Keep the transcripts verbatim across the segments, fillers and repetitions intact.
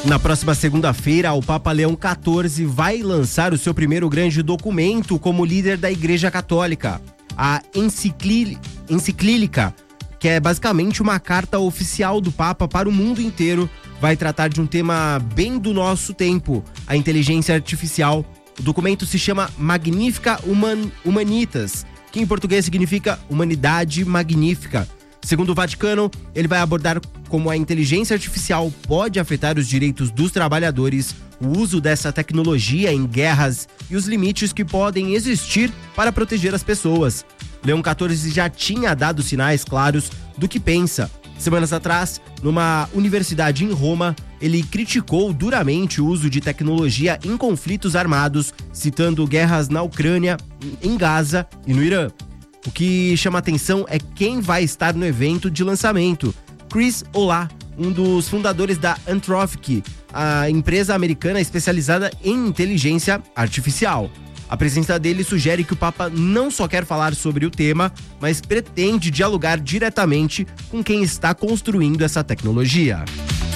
Na próxima segunda-feira, o Papa Leão quatorze vai lançar o seu primeiro grande documento como líder da Igreja Católica, a enciclí- enciclílica, que é basicamente uma carta oficial do Papa para o mundo inteiro. Vai tratar de um tema bem do nosso tempo, a inteligência artificial. O documento se chama Magnifica Human- Humanitas, que em português significa Humanidade Magnífica. Segundo o Vaticano, ele vai abordar como a inteligência artificial pode afetar os direitos dos trabalhadores, o uso dessa tecnologia em guerras e os limites que podem existir para proteger as pessoas. Leão quatorze já tinha dado sinais claros do que pensa. Semanas atrás, numa universidade em Roma, ele criticou duramente o uso de tecnologia em conflitos armados, citando guerras na Ucrânia, em Gaza e no Irã. O que chama atenção é quem vai estar no evento de lançamento. Chris Olah, um dos fundadores da Anthropic, a empresa americana especializada em inteligência artificial. A presença dele sugere que o Papa não só quer falar sobre o tema, mas pretende dialogar diretamente com quem está construindo essa tecnologia.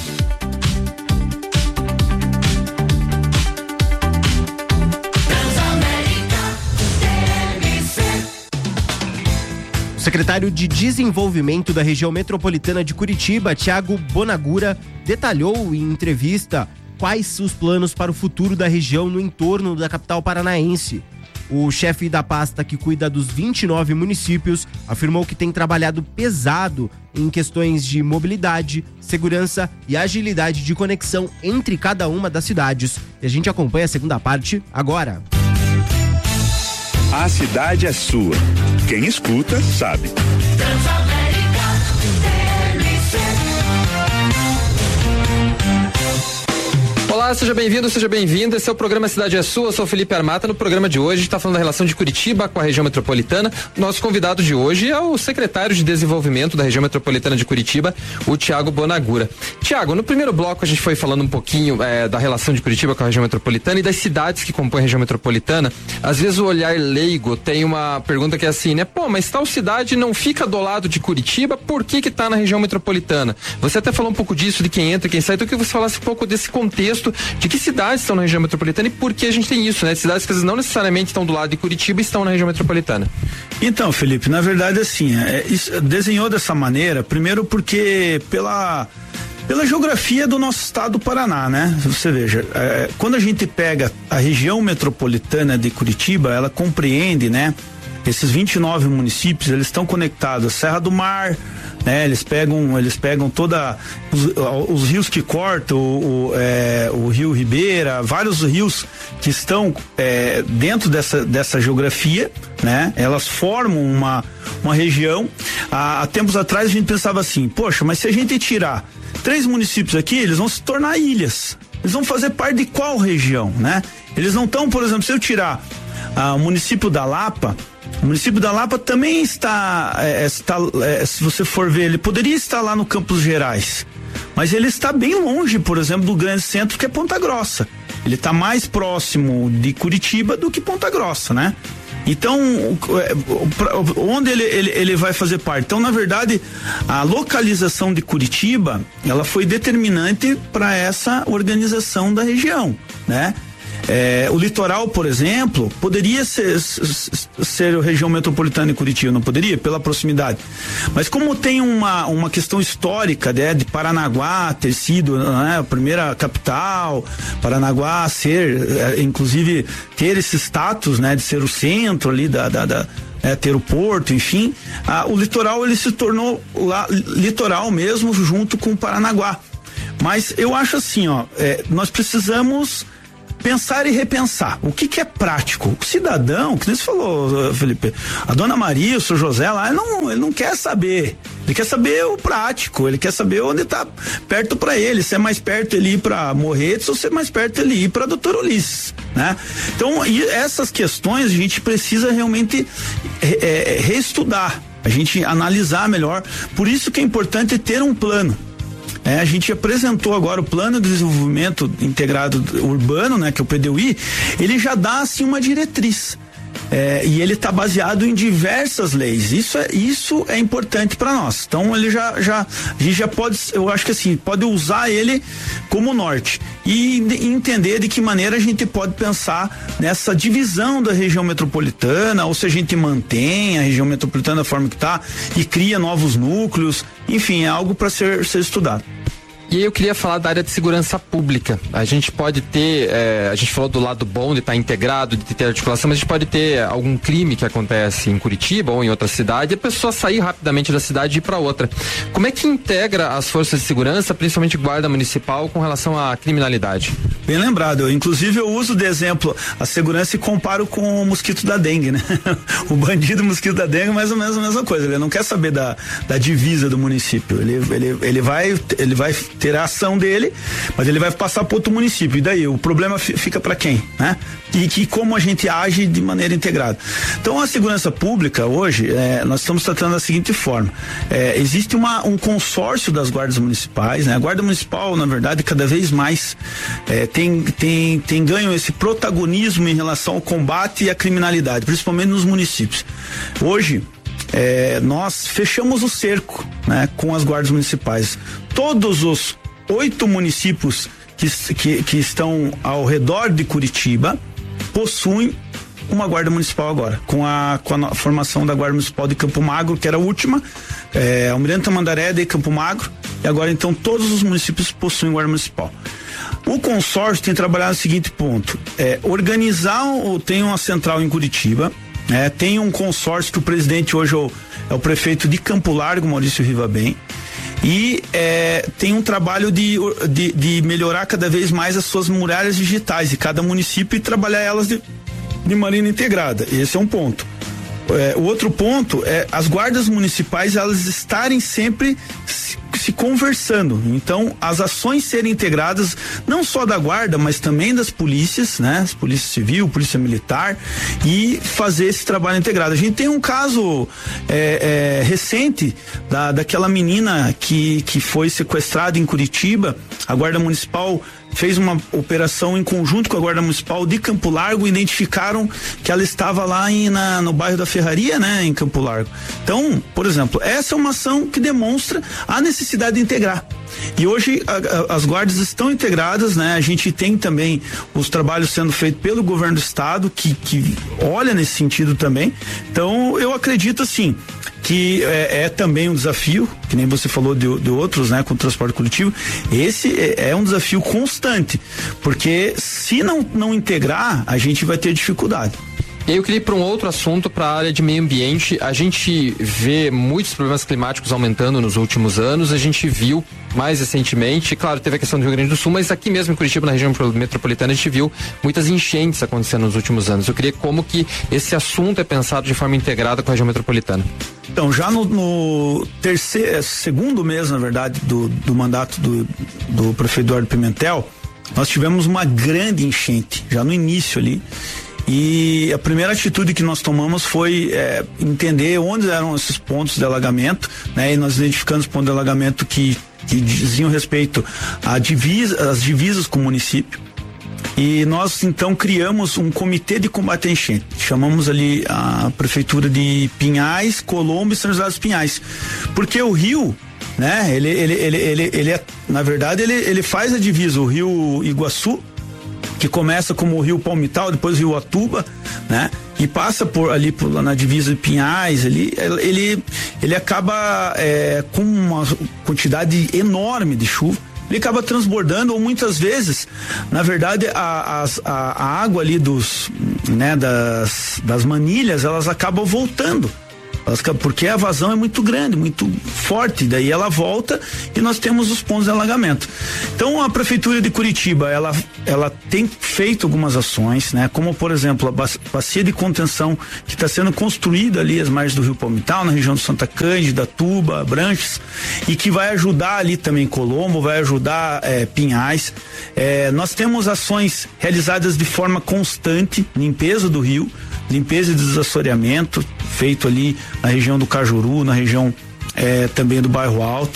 O secretário de Desenvolvimento da Região Metropolitana de Curitiba, Thiago Bonagura, detalhou em entrevista quais os planos para o futuro da região no entorno da capital paranaense. O chefe da pasta que cuida dos vinte e nove municípios afirmou que tem trabalhado pesado em questões de mobilidade, segurança e agilidade de conexão entre cada uma das cidades. E a gente acompanha a segunda parte agora. A cidade é sua. Quem escuta, sabe. Olá, seja bem-vindo, seja bem-vinda. Esse é o programa Cidade é Sua. Eu sou o Felipe Armata. No programa de hoje, a gente está falando da relação de Curitiba com a região metropolitana. Nosso convidado de hoje é o secretário de Desenvolvimento da região metropolitana de Curitiba, o Thiago Bonagura. Thiago, no primeiro bloco a gente foi falando um pouquinho é, da relação de Curitiba com a região metropolitana e das cidades que compõem a região metropolitana. Às vezes o olhar leigo tem uma pergunta que é assim, né? Pô, mas tal cidade não fica do lado de Curitiba, por que que tá na região metropolitana? Você até falou um pouco disso, de quem entra, quem sai. Então eu queria que você falasse um pouco desse contexto de que cidades estão na região metropolitana e por que a gente tem isso, né? Cidades que às vezes não necessariamente estão do lado de Curitiba e estão na região metropolitana. Então, Felipe, na verdade assim, é, isso, desenhou dessa maneira, primeiro porque pela pela geografia do nosso estado do Paraná, né? Você veja, é, quando a gente pega a região metropolitana de Curitiba, ela compreende, né? Esses vinte e nove municípios, eles estão conectados à Serra do Mar, né? Eles pegam, eles pegam toda os, os rios que cortam o, o, é, o Rio Ribeira, vários rios que estão é, dentro dessa, dessa geografia, né? Elas formam uma, uma região. Há, há tempos atrás a gente pensava assim, poxa, mas se a gente tirar três municípios aqui, eles vão se tornar ilhas. Eles vão fazer parte de qual região, né? Eles não estão, por exemplo, se eu tirar ah, o município da Lapa, o município da Lapa também está, é, está é, se você for ver, ele poderia estar lá no Campos Gerais, mas ele está bem longe, por exemplo, do grande centro que é Ponta Grossa. Ele está mais próximo de Curitiba do que Ponta Grossa, né? Então, onde ele, ele, ele vai fazer parte? Então, na verdade, a localização de Curitiba, ela foi determinante para essa organização da região, né? É, o litoral, por exemplo, poderia ser, ser a região metropolitana de Curitiba, não poderia? Pela proximidade. Mas como tem uma, uma questão histórica, né, de Paranaguá ter sido, né, a primeira capital, Paranaguá ser, é, inclusive, ter esse status, né, de ser o centro ali da, da, da É, ter o porto, enfim, ah, o litoral ele se tornou lá, litoral mesmo junto com o Paranaguá. Mas eu acho assim, ó, é, nós precisamos pensar e repensar. O que que é prático? O cidadão, que você falou, Felipe, a dona Maria, o seu José lá, ele não, ele não quer saber. Ele quer saber o prático, ele quer saber onde está perto para ele, se é mais perto ele ir para Morretes ou se é mais perto ele ir para Doutor Ulisses, né? Então, e essas questões a gente precisa realmente é, reestudar, a gente analisar melhor. Por isso que é importante ter um plano. É, a gente apresentou agora o Plano de Desenvolvimento Integrado Urbano, né, que é o P D U I, ele já dá assim uma diretriz. é, e ele está baseado em diversas leis. Isso é, isso é importante para nós. Então ele já, já, a gente já pode, eu acho que assim, pode usar ele como norte e, e entender de que maneira a gente pode pensar nessa divisão da região metropolitana, ou se a gente mantém a região metropolitana da forma que está e cria novos núcleos, enfim, é algo para ser, ser estudado. E aí eu queria falar da área de segurança pública. A gente pode ter, é, a gente falou do lado bom de estar integrado, de ter articulação, mas a gente pode ter algum crime que acontece em Curitiba ou em outra cidade e a pessoa sair rapidamente da cidade e ir para outra. Como é que integra as forças de segurança, principalmente guarda municipal, com relação à criminalidade? Bem lembrado, inclusive eu uso de exemplo a segurança e comparo com o mosquito da dengue, né? O bandido mosquito da dengue é mais ou menos a mesma coisa, ele não quer saber da, da divisa do município, ele, ele, ele vai, ele vai ter a ação dele, mas ele vai passar para outro município, e daí o problema fica para quem, né? E que como a gente age de maneira integrada. Então a segurança pública hoje, é, nós estamos tratando da seguinte forma, é, existe uma, um consórcio das guardas municipais, né? A guarda municipal, na verdade, cada vez mais é, tem, tem, tem ganho esse protagonismo em relação ao combate à criminalidade, principalmente nos municípios. Hoje, É, nós fechamos o cerco, né, com as guardas municipais. Todos os oito municípios que, que, que estão ao redor de Curitiba possuem uma guarda municipal agora, com a, com a formação da guarda municipal de Campo Magro, que era a última, é, Almirante Tamandaré de Campo Magro, e agora então todos os municípios possuem guarda municipal. O consórcio tem trabalhado no seguinte ponto, é, organizar, tem uma central em Curitiba, É, tem um consórcio que o presidente hoje é o, é o prefeito de Campo Largo, Maurício Rivabem, e é, tem um trabalho de, de, de melhorar cada vez mais as suas muralhas digitais de cada município e trabalhar elas de, de maneira integrada. Esse é um ponto. É, o outro ponto é as guardas municipais elas estarem sempre se, se conversando, então as ações serem integradas não só da guarda, mas também das polícias, né? As polícia civil, polícia militar, e fazer esse trabalho integrado. A gente tem um caso é, é, recente da, daquela menina que, que foi sequestrada em Curitiba. A guarda municipal fez uma operação em conjunto com a Guarda Municipal de Campo Largo, identificaram que ela estava lá em, na, no bairro da Ferraria, né, em Campo Largo. Então, por exemplo, essa é uma ação que demonstra a necessidade de integrar. E hoje a, a, as guardas estão integradas, né? A gente tem também os trabalhos sendo feitos pelo governo do estado, que, que olha nesse sentido também. Então, eu acredito assim, que é, é também um desafio, que nem você falou de, de outros, né, com o transporte coletivo. Esse é, é um desafio constante, porque se não, não integrar, a gente vai ter dificuldade. E aí eu queria ir para um outro assunto, para a área de meio ambiente. A gente vê muitos problemas climáticos aumentando nos últimos anos. A gente viu mais recentemente, claro, teve a questão do Rio Grande do Sul, mas aqui mesmo em Curitiba, na região metropolitana, a gente viu muitas enchentes acontecendo nos últimos anos. Eu queria como que esse assunto é pensado de forma integrada com a região metropolitana. Então, já no, no terceiro, segundo mês, na verdade, do, do mandato do, do prefeito Eduardo Pimentel, nós tivemos uma grande enchente, já no início ali. E a primeira atitude que nós tomamos foi é, entender onde eram esses pontos de alagamento, né? E nós identificamos os pontos de alagamento que, que diziam respeito a divisa, às divisas com o município. E nós então criamos um comitê de combate à enchente. Chamamos ali a prefeitura de Pinhais, Colombo e São José dos Pinhais. Porque o rio, né? Ele, ele, ele, ele, ele é, na verdade, ele, ele faz a divisa, o rio Iguaçu, que começa como o rio Palmital, depois o rio Atuba, né? E passa por ali por, na divisa de Pinhais, ali, ele, ele acaba é, com uma quantidade enorme de chuva, ele acaba transbordando, ou muitas vezes, na verdade, a, a, a água ali dos, né, das, das manilhas, elas acabam voltando. Porque a vazão é muito grande, muito forte, daí ela volta e nós temos os pontos de alagamento. Então a prefeitura de Curitiba, ela, ela tem feito algumas ações, né? Como por exemplo a bacia de contenção que está sendo construída ali às margens do Rio Palmital, na região de Santa Cândida, Tuba, Branches, e que vai ajudar ali também Colombo, vai ajudar é, Pinhais. É, nós temos ações realizadas de forma constante, limpeza do rio, limpeza e desassoreamento feito ali na região do Cajuru, na região eh, também do Bairro Alto. Então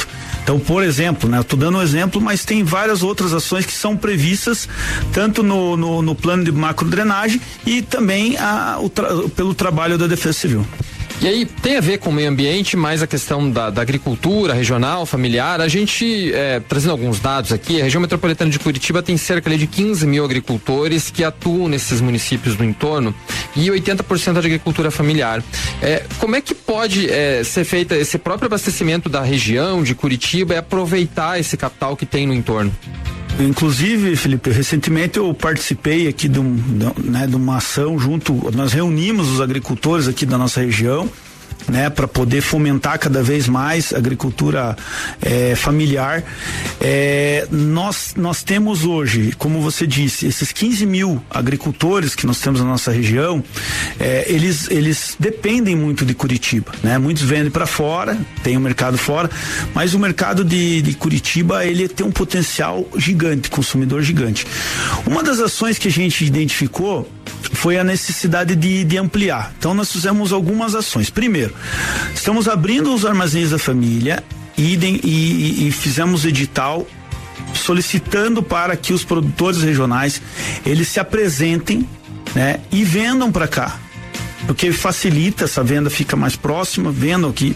Então, por exemplo, né, eu estou dando um exemplo, mas tem várias outras ações que são previstas tanto no, no, no plano de macrodrenagem e também a, o tra, pelo trabalho da Defesa Civil. E aí, tem a ver com o meio ambiente, mais a questão da, da agricultura regional, familiar. A gente, é, trazendo alguns dados aqui, a região metropolitana de Curitiba tem cerca ali, de quinze mil agricultores que atuam nesses municípios do entorno e oitenta por cento de agricultura familiar. É, como é que pode é, ser feito esse próprio abastecimento da região de Curitiba e aproveitar esse capital que tem no entorno? Inclusive, Felipe, recentemente eu participei aqui de, um, de, né, de uma ação junto, nós reunimos os agricultores aqui da nossa região, né, para poder fomentar cada vez mais a agricultura eh, familiar. Eh, nós nós temos hoje, como você disse, esses quinze mil agricultores que nós temos na nossa região, eh, eles eles dependem muito de Curitiba, né? Muitos vendem para fora, tem um mercado fora, mas o mercado de, de Curitiba, ele tem um potencial gigante, consumidor gigante. Uma das ações que a gente identificou foi a necessidade de, de ampliar. Então nós fizemos algumas ações. Primeiro, estamos abrindo os armazéns da família e, e, e fizemos edital solicitando para que os produtores regionais eles se apresentem, né, e vendam para cá, porque facilita, essa venda fica mais próxima, vendam aqui.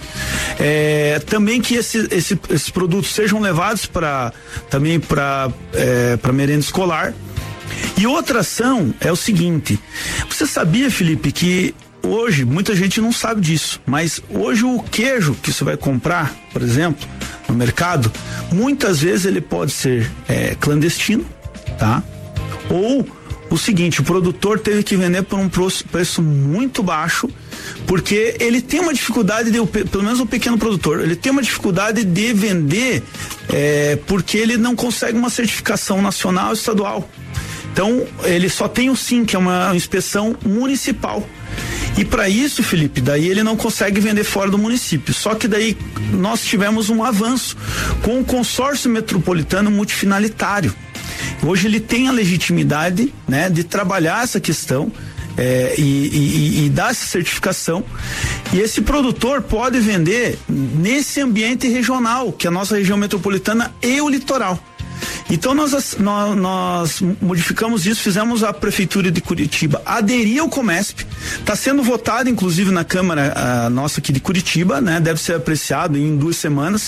É, também que esse, esse, esses produtos sejam levados para também para é, para merenda escolar. E outra ação é o seguinte: você sabia, Felipe, que hoje muita gente não sabe disso, mas hoje o queijo que você vai comprar, por exemplo, no mercado, muitas vezes ele pode ser é, clandestino, tá? Ou o seguinte, o produtor teve que vender por um preço muito baixo, porque ele tem uma dificuldade de, pelo menos o pequeno produtor, ele tem uma dificuldade de vender é, porque ele não consegue uma certificação nacional ou estadual. Então, ele só tem o SIM, que é uma inspeção municipal. E para isso, Felipe, daí ele não consegue vender fora do município. Só que daí nós tivemos um avanço com o consórcio metropolitano multifinalitário. Hoje ele tem a legitimidade, né, de trabalhar essa questão é, e, e, e dar essa certificação. E esse produtor pode vender nesse ambiente regional, que é a nossa região metropolitana e o litoral. Então nós, nós, nós modificamos isso, fizemos a Prefeitura de Curitiba aderir ao Comesp, está sendo votado inclusive na Câmara a nossa aqui de Curitiba, né? Deve ser apreciado em duas semanas.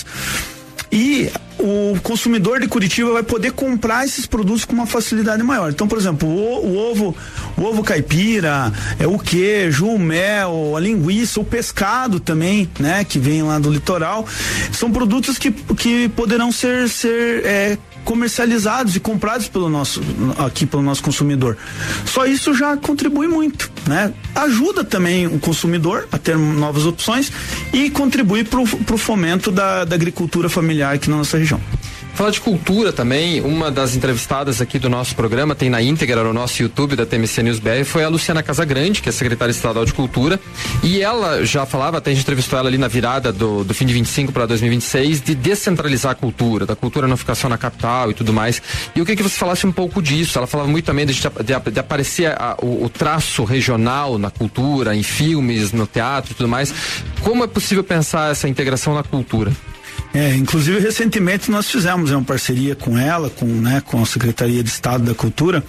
E o consumidor de Curitiba vai poder comprar esses produtos com uma facilidade maior. Então, por exemplo, o, o ovo, o ovo caipira, é, o queijo, o mel, a linguiça, o pescado também, né, que vem lá do litoral, são produtos que, que poderão ser, ser é, comercializados e comprados pelo nosso, aqui pelo nosso consumidor. Só isso já contribui muito, né? Ajuda também o consumidor a ter novas opções e contribui para o fomento da, da agricultura familiar aqui na nossa região. Falar de cultura também, uma das entrevistadas aqui do nosso programa, tem na íntegra no nosso YouTube da T M C News B R, foi a Luciana Casagrande, que é secretária estadual de Cultura, e ela já falava, até a gente entrevistou ela ali na virada do, do fim de vinte e cinco para dois mil e vinte e seis, de descentralizar a cultura, da cultura não ficar só na capital e tudo mais. E eu queria que você falasse um pouco disso. Ela falava muito também de, de, de aparecer a, o, o traço regional na cultura, em filmes, no teatro e tudo mais. Como é possível pensar essa integração na cultura? É, inclusive recentemente nós fizemos uma parceria com ela, com, né, com a Secretaria de Estado da Cultura,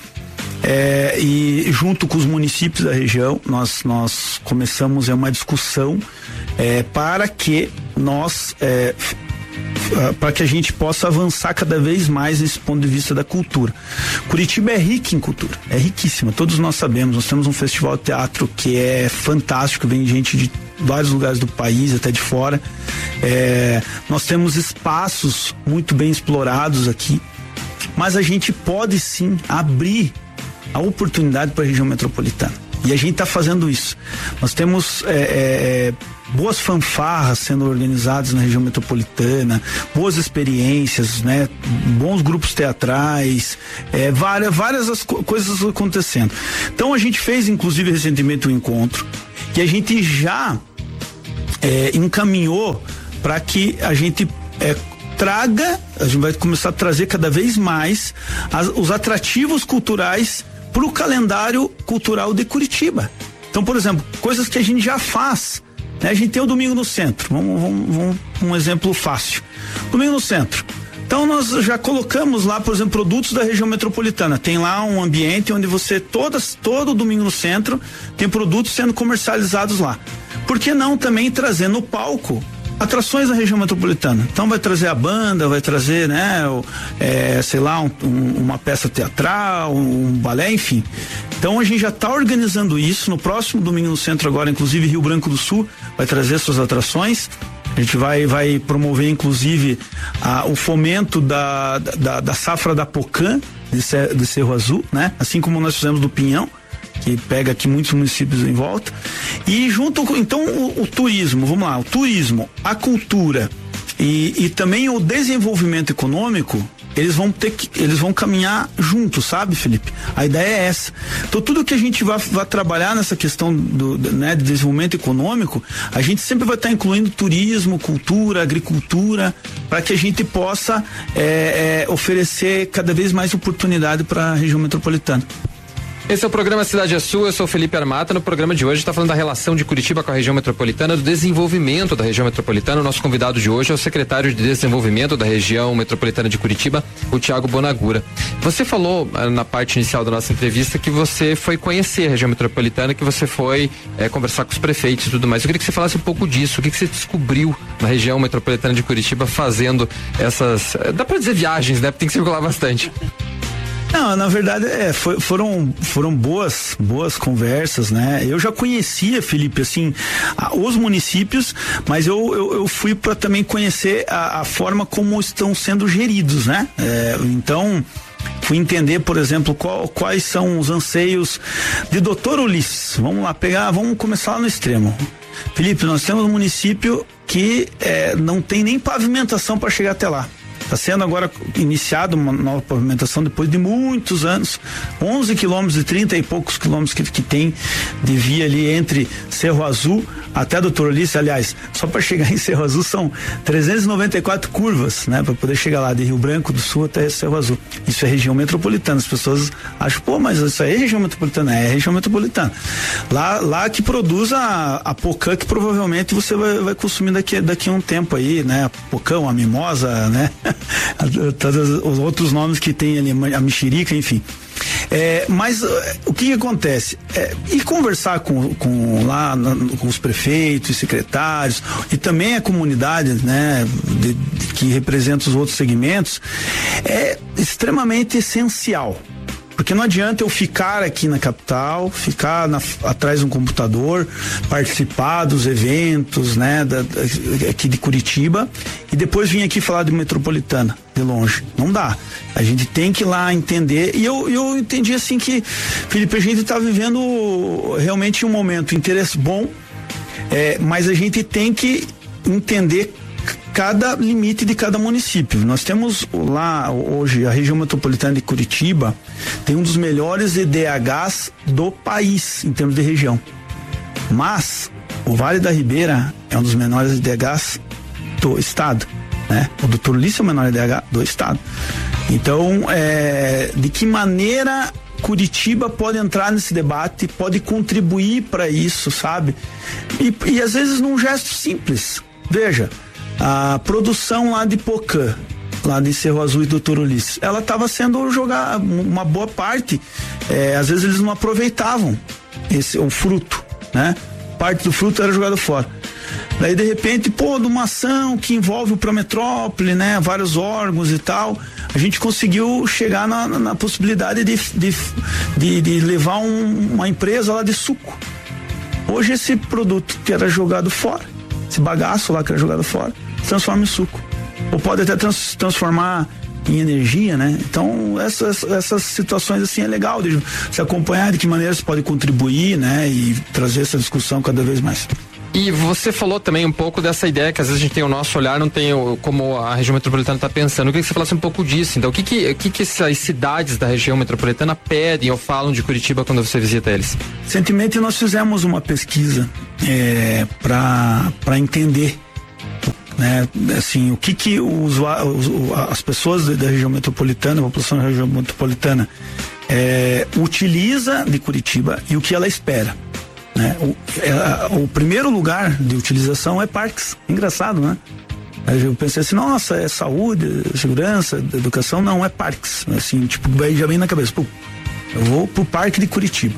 é, e junto com os municípios da região nós, nós começamos é, uma discussão é, para que nós é, para que a gente possa avançar cada vez mais nesse ponto de vista da cultura. Curitiba é rica em cultura, é riquíssima, todos nós sabemos. Nós temos um festival de teatro que é fantástico, vem gente de vários lugares do país, até de fora. É, nós temos espaços muito bem explorados aqui, mas a gente pode sim abrir a oportunidade para a região metropolitana. E a gente está fazendo isso. Nós temos é, é, boas fanfarras sendo organizadas na região metropolitana, boas experiências, né? Bons grupos teatrais, é, várias, várias as co- coisas acontecendo. Então a gente fez inclusive recentemente um encontro que a gente já é, encaminhou para que a gente é, traga, a gente vai começar a trazer cada vez mais as, os atrativos culturais para o calendário cultural de Curitiba. Então, por exemplo, coisas que a gente já faz, né? A gente tem o Domingo no Centro, vamos, vamos, vamos um exemplo fácil. Domingo no Centro. Então nós já colocamos lá, por exemplo, produtos da região metropolitana. Tem lá um ambiente onde você todas, todo domingo no centro tem produtos sendo comercializados lá. Por que não também trazer no palco atrações da região metropolitana? Então vai trazer a banda, vai trazer, né, o, é, sei lá, um, um, uma peça teatral, um, um balé, enfim. Então a gente já está organizando isso. No próximo domingo no centro agora, inclusive Rio Branco do Sul vai trazer suas atrações. A gente vai, vai promover, inclusive, a, o fomento da, da, da safra da Pocã, de, Cer, de Cerro Azul, né? Assim como nós fizemos do Pinhão, que pega aqui muitos municípios em volta. E junto com, então, o, o turismo, vamos lá, o turismo, a cultura e, e também o desenvolvimento econômico, eles vão ter que, eles vão caminhar juntos, sabe, Felipe? A ideia é essa. Então, tudo que a gente vai, vai trabalhar nessa questão do, né, de desenvolvimento econômico, a gente sempre vai estar incluindo turismo, cultura, agricultura, para que a gente possa é, é, oferecer cada vez mais oportunidade para a região metropolitana. Esse é o programa Cidade é Sua, eu sou Felipe Armata. No programa de hoje está falando da relação de Curitiba com a região metropolitana, do desenvolvimento da região metropolitana. O nosso convidado de hoje é o secretário de Desenvolvimento da região metropolitana de Curitiba, o Thiago Bonagura. Você falou na parte inicial da nossa entrevista que você foi conhecer a região metropolitana, que você foi é, conversar com os prefeitos e tudo mais. Eu queria que você falasse um pouco disso. O que, que você descobriu na região metropolitana de Curitiba fazendo essas, dá para dizer viagens, né? Porque tem que circular bastante. Não, na verdade, é, foi, foram, foram boas, boas conversas, né? Eu já conhecia, Felipe, assim, a, os municípios, mas eu, eu, eu fui para também conhecer a, a forma como estão sendo geridos, né? É, então, fui entender, por exemplo, qual, quais são os anseios de doutor Ulisses. Vamos lá pegar, vamos começar lá no extremo. Felipe, nós temos um município que é, não tem nem pavimentação para chegar até lá. Está sendo agora iniciada uma nova pavimentação depois de muitos anos, onze quilômetros e trinta e poucos quilômetros que, que tem de via ali entre Cerro Azul até doutor Ulisses. Aliás, só para chegar em Cerro Azul são trezentas e noventa e quatro curvas, né? Para poder chegar lá de Rio Branco do Sul até Cerro Azul. Isso é região metropolitana. As pessoas acham, pô, mas isso aí é região metropolitana. É região metropolitana. Lá, lá que produz a, a Pocã, que provavelmente você vai, vai consumir daqui, daqui a um tempo aí, né? A Pocã, a mimosa, né? Todos os outros nomes que tem ali, a mexerica, enfim. É, mas o que, que acontece? É, e conversar com, com lá na, com os prefeitos e secretários e também a comunidade, né, de, de, que representa os outros segmentos, é extremamente essencial. Porque não adianta eu ficar aqui na capital, ficar na, atrás de um computador, participar dos eventos, né, da, da, aqui de Curitiba, e depois vir aqui falar de metropolitana, de longe. Não dá. A gente tem que ir lá entender. E eu, eu entendi assim que, Felipe, a gente está vivendo realmente um momento interesse bom, é, mas a gente tem que entender cada limite de cada município. Nós temos lá hoje a região metropolitana de Curitiba tem um dos melhores E D Hs do país em termos de região, mas o Vale da Ribeira é um dos menores E D Hs do estado, né? O doutor Ulisses é o menor E D H do estado. Então, é, de que maneira Curitiba pode entrar nesse debate, pode contribuir para isso, sabe? E, e às vezes num gesto simples. Veja, a produção lá de Pocã, lá de Cerro Azul e doutor Ulisses, ela estava sendo jogada, uma boa parte, é, às vezes eles não aproveitavam esse, o fruto, né? Parte do fruto era jogado fora. Daí de repente, pô, de uma ação que envolve o Prometrópole, né? Vários órgãos e tal, a gente conseguiu chegar na, na, na possibilidade de, de, de, de levar um, uma empresa lá de suco. Hoje esse produto que era jogado fora, esse bagaço lá que era jogado fora, transforma em suco. Ou pode até trans, transformar em energia, né? Então, essas, essas situações assim é legal de se acompanhar, de que maneira se pode contribuir, né? E trazer essa discussão cada vez mais. E você falou também um pouco dessa ideia que às vezes a gente tem o nosso olhar, não tem o, como a região metropolitana está pensando. Eu queria que você falasse um pouco disso. Então, o que que, que que essas cidades da região metropolitana pedem ou falam de Curitiba quando você visita eles? Recentemente nós fizemos uma pesquisa é, para para entender, né, assim, o que que os, os, as pessoas da região metropolitana, a população da região metropolitana é, utiliza de Curitiba e o que ela espera. Né? O, é, o primeiro lugar de utilização é parques. Engraçado, né? Eu pensei assim, nossa, é saúde, segurança, educação, não, é parques, assim, tipo, já vem na cabeça, pô, eu vou pro Parque de Curitiba.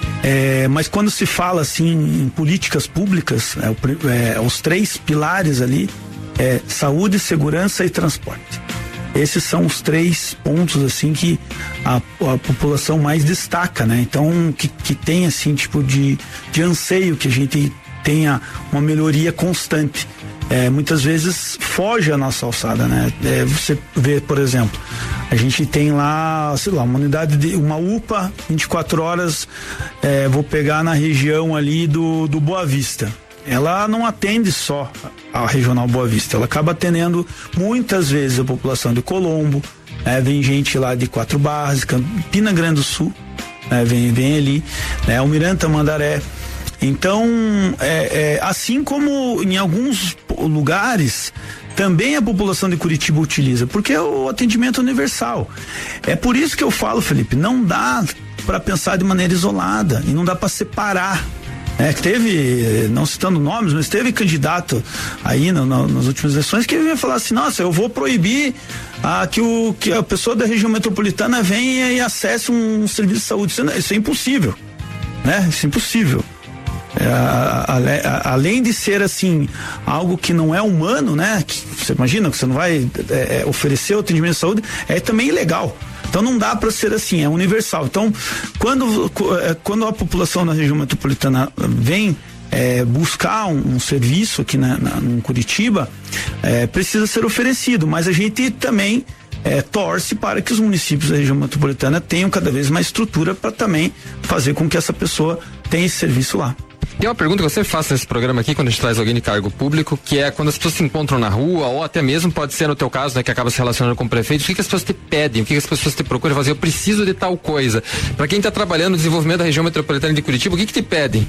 É, mas quando se fala assim em políticas públicas, é, é, os três pilares ali é saúde, segurança e transporte. Esses são os três pontos assim que a, a população mais destaca, né? Então que, que tem assim tipo de, de anseio que a gente tenha uma melhoria constante. É, muitas vezes foge a nossa alçada, né? É, você vê, por exemplo, a gente tem lá, sei lá, uma unidade de uma U P A vinte e quatro horas, é, vou pegar na região ali do, do Boa Vista. Ela não atende só a regional Boa Vista, ela acaba atendendo muitas vezes a população de Colombo, é, vem gente lá de Quatro Barras, Campina Grande do Sul, é, vem, vem ali, né? Almirante Tamandaré. Então, é, é, assim como em alguns lugares, também a população de Curitiba utiliza, porque é o atendimento universal. É por isso que eu falo, Felipe, não dá para pensar de maneira isolada e não dá para separar. É, teve, não citando nomes, mas teve candidato aí no, no, nas últimas eleições que ia falar assim, nossa, eu vou proibir ah, que, o, que a pessoa da região metropolitana venha e acesse um, um serviço de saúde. Isso, isso é impossível, né? Isso é impossível. É, a, a, a, além de ser assim algo que não é humano, né? Que você imagina que você não vai é, oferecer o atendimento de saúde, é também ilegal. Então não dá para ser assim, é universal. Então quando quando a população da região metropolitana vem é, buscar um, um serviço aqui na, na, em Curitiba, é, precisa ser oferecido, mas a gente também É, torce para que os municípios da região metropolitana tenham cada vez mais estrutura para também fazer com que essa pessoa tenha esse serviço lá. Tem uma pergunta que eu sempre faço nesse programa aqui, quando a gente traz alguém de cargo público, que é quando as pessoas se encontram na rua, ou até mesmo pode ser no teu caso, né, que acaba se relacionando com o prefeito, o que, que as pessoas te pedem, o que, que as pessoas te procuram fazer? Eu preciso de tal coisa. Para quem está trabalhando no desenvolvimento da região metropolitana de Curitiba, o que que te pedem?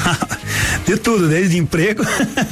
De tudo, desde emprego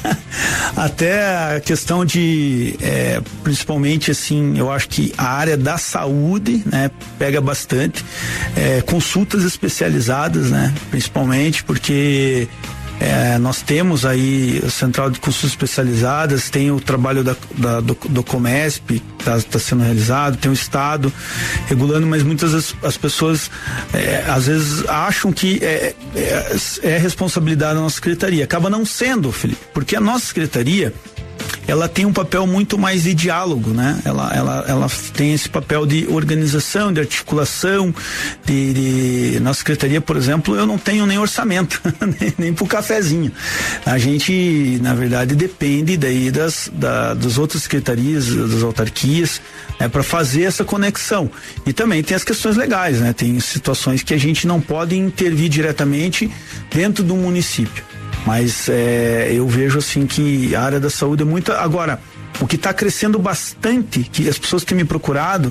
até a questão de, é, principalmente assim, eu acho que a área da saúde, né, pega bastante, é, consultas especializadas, né, principalmente porque É, nós temos aí a central de consultas especializadas, tem o trabalho da, da, do, do Comesp que está tá sendo realizado, tem o Estado regulando, mas muitas das as pessoas é, às vezes acham que é, é, é responsabilidade da nossa secretaria, acaba não sendo, Felipe, porque a nossa secretaria ela tem um papel muito mais de diálogo, né? Ela, ela, ela tem esse papel de organização, de articulação, de, de... Nossa secretaria, por exemplo, eu não tenho nem orçamento, nem, nem pro cafezinho. A gente, na verdade, depende daí das, da, das outras secretarias, das autarquias, né? Para fazer essa conexão. E também tem as questões legais, né? Tem situações que a gente não pode intervir diretamente dentro do município. Mas é, eu vejo assim que a área da saúde é muito. Agora, o que está crescendo bastante, que as pessoas têm me procurado,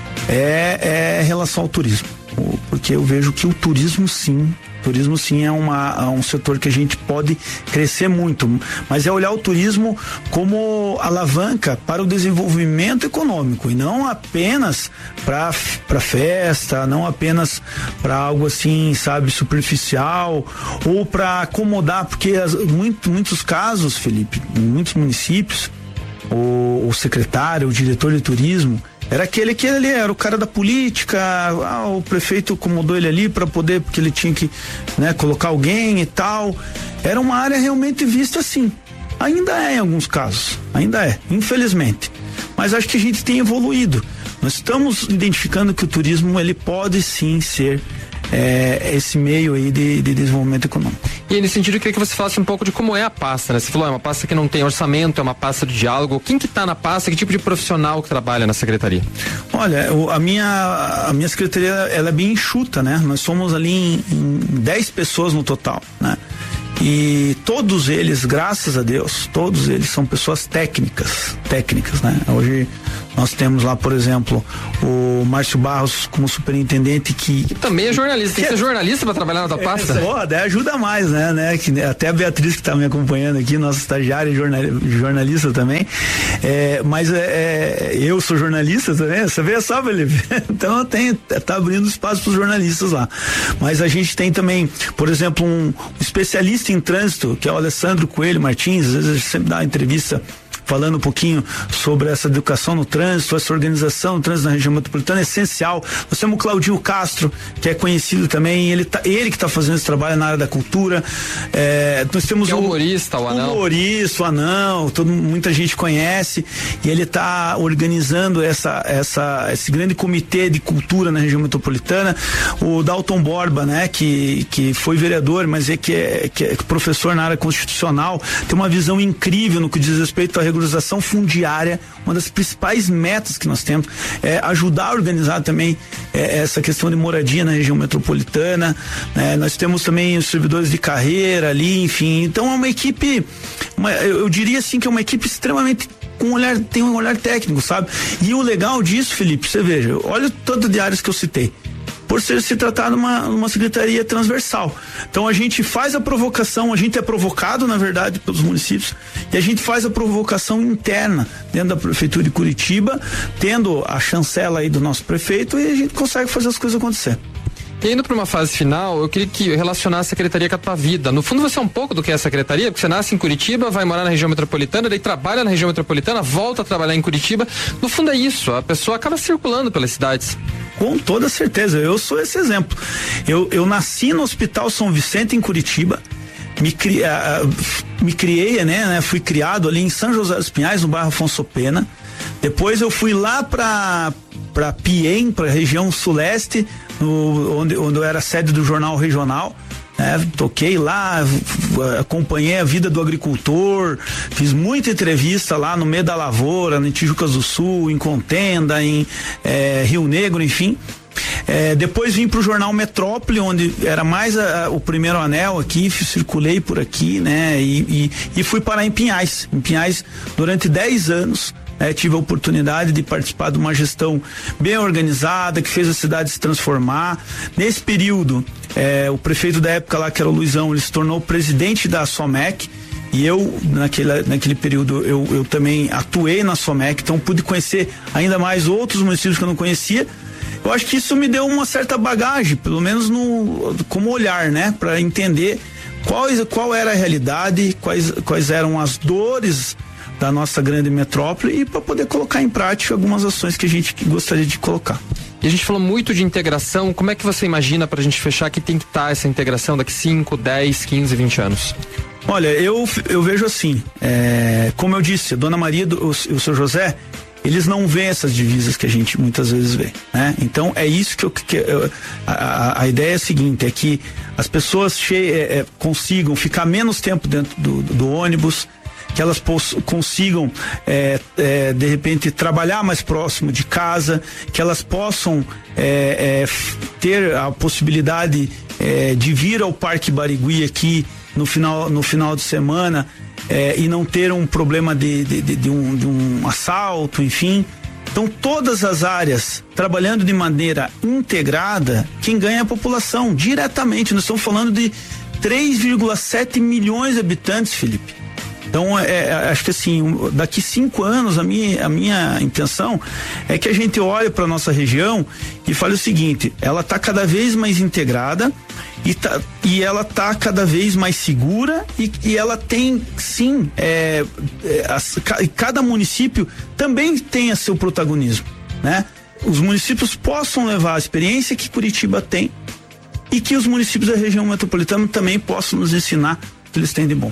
é, é em relação ao turismo. Porque eu vejo que o turismo sim, turismo sim é, uma, é um setor que a gente pode crescer muito. Mas é olhar o turismo como alavanca para o desenvolvimento econômico e não apenas para para festa, não apenas para algo assim, sabe, superficial ou para acomodar, porque as, muito, muitos casos, Felipe, em muitos municípios, o, o secretário, o diretor de turismo era aquele que ele era o cara da política, ah, o prefeito acomodou ele ali para poder, porque ele tinha que, né, colocar alguém e tal. Era uma área realmente vista assim. Ainda é em alguns casos, ainda é, infelizmente. Mas acho que a gente tem evoluído. Nós estamos identificando que o turismo ele pode sim ser é, esse meio aí de, de desenvolvimento econômico. E nesse sentido eu queria que você falasse um pouco de como é a pasta, né? Você falou, é uma pasta que não tem orçamento, é uma pasta de diálogo. Quem que tá na pasta, que tipo de profissional que trabalha na secretaria? Olha, a minha, a minha secretaria, ela é bem enxuta, né? Nós somos ali em, em dez pessoas no total, né? E todos eles, graças a Deus, todos eles são pessoas técnicas, técnicas, né? Hoje nós temos lá, por exemplo, o Márcio Barros como superintendente que... que também é jornalista, tem que ser jornalista para trabalhar na tua pasta? É, pô, daí ajuda mais, né? né? Que, até a Beatriz que está me acompanhando aqui, nossa estagiária e jornal, jornalista também, é, mas é, eu sou jornalista também, você vê só, Felipe? Então tem, tá abrindo espaço para os jornalistas lá. Mas a gente tem também, por exemplo, um especialista em trânsito, que é o Alessandro Coelho Martins, às vezes ele sempre dá uma entrevista falando um pouquinho sobre essa educação no trânsito, essa organização no trânsito na região metropolitana, é essencial. Nós temos o Claudinho Castro, que é conhecido também, ele, tá, ele que está fazendo esse trabalho na área da cultura. É, nós temos que o é humorista, o Anão. Humorista, o Anão, todo, muita gente conhece, e ele está organizando essa, essa, esse grande comitê de cultura na região metropolitana. O Dalton Borba, né, que, que foi vereador, mas é que, é que é professor na área constitucional, tem uma visão incrível no que diz respeito à regularização fundiária. Uma das principais metas que nós temos é ajudar a organizar também é, essa questão de moradia na região metropolitana, né? Nós temos também os servidores de carreira ali, enfim, então é uma equipe, uma, eu, eu diria assim que é uma equipe extremamente com um olhar, tem um olhar técnico, sabe? E o legal disso, Felipe, você veja, olha o tanto de áreas que eu citei, por ser se tratar de uma, uma secretaria transversal. Então a gente faz a provocação, a gente é provocado, na verdade, pelos municípios, e a gente faz a provocação interna dentro da prefeitura de Curitiba, tendo a chancela aí do nosso prefeito, e a gente consegue fazer as coisas acontecer. E indo para uma fase final, eu queria que relacionar a secretaria com a tua vida. No fundo, você é um pouco do que é a secretaria, porque você nasce em Curitiba, vai morar na região metropolitana, daí trabalha na região metropolitana, volta a trabalhar em Curitiba. No fundo é isso, a pessoa acaba circulando pelas cidades. Com toda certeza, eu sou esse exemplo. Eu, eu nasci no Hospital São Vicente, em Curitiba, me, cri, uh, me criei, né, né, fui criado ali em São José dos Pinhais, no bairro Afonso Pena. Depois eu fui lá para para Piem, para a região suleste, no, onde, onde eu era sede do jornal regional. É, toquei lá, acompanhei a vida do agricultor, fiz muita entrevista lá no meio da lavoura, em Tijucas do Sul, em Contenda, em é, Rio Negro, enfim. É, depois vim pro jornal Metrópole, onde era mais a, a, o primeiro anel aqui, circulei por aqui, né? E, e, e fui parar em Pinhais. Em Pinhais durante dez anos. É, tive a oportunidade de participar de uma gestão bem organizada, que fez a cidade se transformar. Nesse período, é, o prefeito da época lá, que era o Luizão, ele se tornou presidente da SOMEC, e eu, naquele, naquele período, eu, eu também atuei na SOMEC, então pude conhecer ainda mais outros municípios que eu não conhecia. Eu acho que isso me deu uma certa bagagem, pelo menos no, como olhar, né, para entender qual, qual era a realidade, quais, quais eram as dores da nossa grande metrópole, e para poder colocar em prática algumas ações que a gente gostaria de colocar. E a gente falou muito de integração, como é que você imagina, para a gente fechar, que tem que estar essa integração daqui cinco, dez, quinze, vinte anos? Olha, eu, eu vejo assim, é, como eu disse, a Dona Maria do, o, o seu José, eles não veem essas divisas que a gente muitas vezes vê, né? Então é isso que eu, que eu a, a ideia é a seguinte, é que as pessoas che, é, é, consigam ficar menos tempo dentro do, do, do ônibus, que elas consigam é, é, de repente trabalhar mais próximo de casa, que elas possam é, é, ter a possibilidade é, de vir ao Parque Barigui aqui no final, no final de semana é, e não ter um problema de, de, de, de, um, de um assalto, enfim. Então todas as áreas trabalhando de maneira integrada, quem ganha é a população diretamente. Nós estamos falando de três vírgula sete milhões de habitantes, Felipe. Então, é, acho que assim, daqui cinco anos, a minha, a minha intenção é que a gente olhe para a nossa região e fale o seguinte: ela está cada vez mais integrada e, tá, e ela está cada vez mais segura, e, e ela tem, sim, é, é, as, cada município também tem seu protagonismo, né? Os municípios possam levar a experiência que Curitiba tem, e que os municípios da região metropolitana também possam nos ensinar o que eles têm de bom.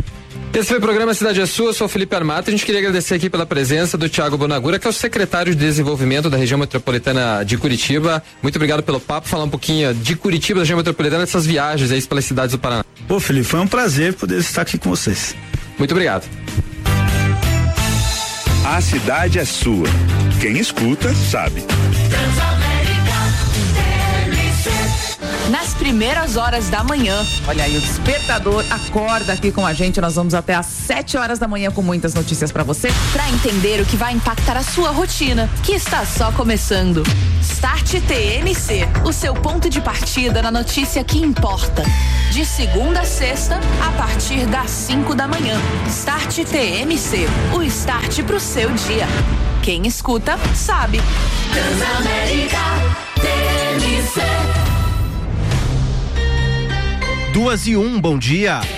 Esse foi o programa Cidade é Sua, eu sou o Felipe Armata. A gente queria agradecer aqui pela presença do Thiago Bonagura, que é o secretário de Desenvolvimento da região metropolitana de Curitiba. Muito obrigado pelo papo, falar um pouquinho de Curitiba, da região metropolitana, dessas viagens aí pelas cidades do Paraná. Ô Felipe, foi um prazer poder estar aqui com vocês. Muito obrigado. A cidade é sua. Quem escuta, sabe. Nas primeiras horas da manhã. Olha aí, o despertador acorda aqui com a gente. Nós vamos até às sete horas da manhã com muitas notícias pra você, pra entender o que vai impactar a sua rotina, que está só começando. Start T M C, o seu ponto de partida na notícia que importa. De segunda a sexta, a partir das cinco da manhã. Start T M C, o start pro seu dia. Quem escuta, sabe. Transamérica T M C. Duas e um, bom dia.